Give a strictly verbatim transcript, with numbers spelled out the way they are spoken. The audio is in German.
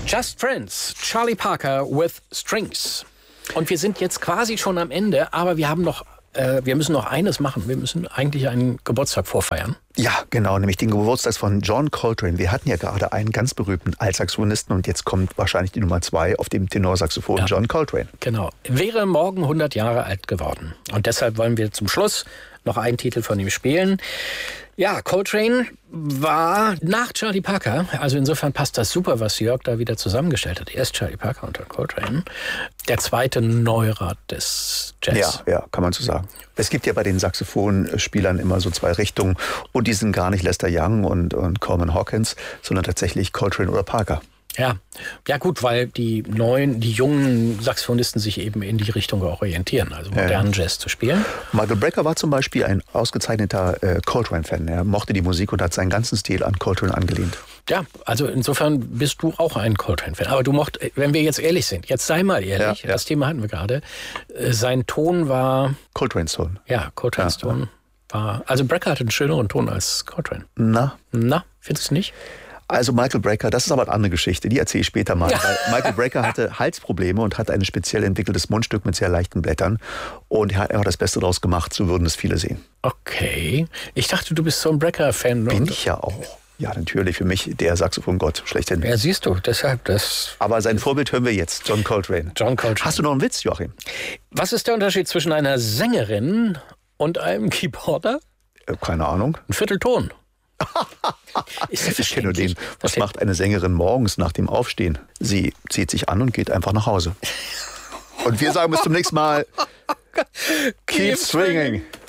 Just Friends, Charlie Parker with Strings. Und wir sind jetzt quasi schon am Ende, aber wir haben noch, äh, wir müssen noch eines machen. Wir müssen eigentlich einen Geburtstag vorfeiern. Ja, genau, nämlich den Geburtstag von John Coltrane. Wir hatten ja gerade einen ganz berühmten Altsaxophonisten und jetzt kommt wahrscheinlich die Nummer zwei auf dem Tenorsaxophon, ja. John Coltrane. Genau, wäre morgen hundert Jahre alt geworden. Und deshalb wollen wir zum Schluss noch einen Titel von ihm spielen. Ja, Coltrane war nach Charlie Parker, also insofern passt das super, was Jörg da wieder zusammengestellt hat. Erst Charlie Parker und dann Coltrane. Der zweite Neurat des Jazz. Ja, ja, kann man so sagen. Es gibt ja bei den Saxophonspielern immer so zwei Richtungen und die sind gar nicht Lester Young und, und Coleman Hawkins, sondern tatsächlich Coltrane oder Parker. Ja, ja gut, weil die neuen, die jungen Saxophonisten sich eben in die Richtung auch orientieren, also modernen ja. Jazz zu spielen. Michael Brecker war zum Beispiel ein ausgezeichneter äh, Coltrane-Fan. Er mochte die Musik und hat seinen ganzen Stil an Coltrane angelehnt. Ja, also insofern bist du auch ein Coltrane-Fan. Aber du mocht, wenn wir jetzt ehrlich sind, jetzt sei mal ehrlich, ja, ja. das Thema hatten wir gerade, sein Ton war... Coltrane's Ton. Ja, Coltrane's ja, Ton ja. war... Also Brecker hatte einen schöneren Ton als Coltrane. Na? Na, findest du nicht? Also Michael Brecker, das ist aber eine andere Geschichte, die erzähle ich später mal. Weil Michael Brecker hatte Halsprobleme und hatte ein speziell entwickeltes Mundstück mit sehr leichten Blättern. Und er hat das Beste daraus gemacht, so würden es viele sehen. Okay, ich dachte, du bist so ein Brecker-Fan. Bin ich ja auch. Ja, natürlich, für mich der Saxophongott schlechthin. Ja, siehst du, deshalb das... Aber sein Vorbild hören wir jetzt, John Coltrane. John Coltrane. Hast du noch einen Witz, Joachim? Was ist der Unterschied zwischen einer Sängerin und einem Keyboarder? Äh, keine Ahnung. Ein Viertelton. Ich kenne nur den. Was macht eine Sängerin morgens nach dem Aufstehen? Sie zieht sich an und geht einfach nach Hause. Und wir sagen bis zum nächsten Mal. Keep swinging.